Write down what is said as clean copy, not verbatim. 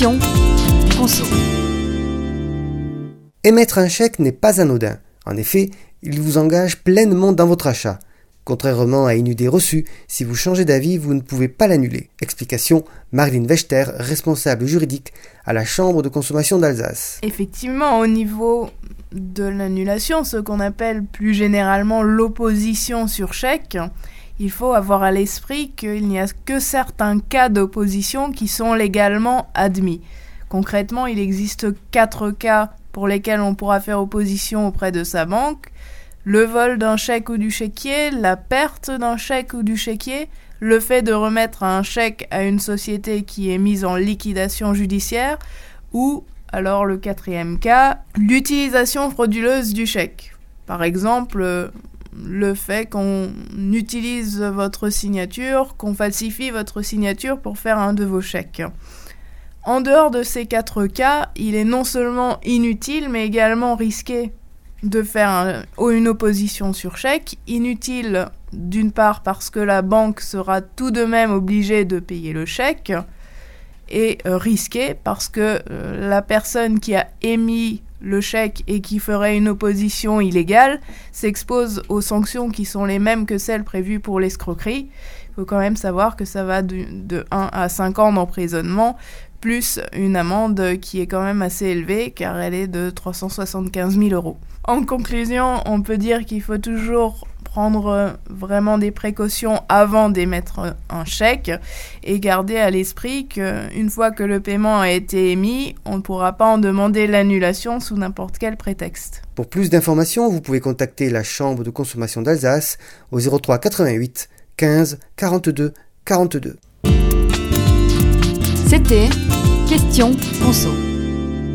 Question Conso. Émettre un chèque n'est pas anodin. En effet, il vous engage pleinement dans votre achat. Contrairement à une idée reçue, si vous changez d'avis, vous ne pouvez pas l'annuler. Explication, Marlene Wechter, responsable juridique à la Chambre de consommation d'Alsace. Effectivement, au niveau de l'annulation, ce qu'on appelle plus généralement l'opposition sur chèque, il faut avoir à l'esprit qu'il n'y a que certains cas d'opposition qui sont légalement admis. Concrètement, il existe 4 cas pour lesquels on pourra faire opposition auprès de sa banque. Le vol d'un chèque ou du chéquier, la perte d'un chèque ou du chéquier, le fait de remettre un chèque à une société qui est mise en liquidation judiciaire, ou, alors le 4e cas, l'utilisation frauduleuse du chèque. Par exemple, le fait qu'on utilise votre signature, qu'on falsifie votre signature pour faire un de vos chèques. En dehors de ces 4 cas, il est non seulement inutile, mais également risqué de faire une opposition sur chèque. Inutile d'une part parce que la banque sera tout de même obligée de payer le chèque, et risqué parce que la personne qui a émis le chèque et qui ferait une opposition illégale s'expose aux sanctions qui sont les mêmes que celles prévues pour l'escroquerie. Il faut quand même savoir que ça va de 1 à 5 ans d'emprisonnement, plus une amende qui est quand même assez élevée, car elle est de 375 000 €. En conclusion, on peut dire qu'il faut toujours prendre vraiment des précautions avant d'émettre un chèque et garder à l'esprit qu'une fois que le paiement a été émis, on ne pourra pas en demander l'annulation sous n'importe quel prétexte. Pour plus d'informations, vous pouvez contacter la Chambre de consommation d'Alsace au 03 88 15 42 42. C'était Question Conso.